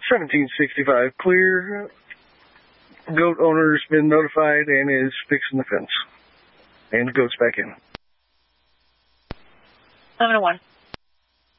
1765 clear. Goat owner's been notified and is fixing the fence. And the goat's back in. 701.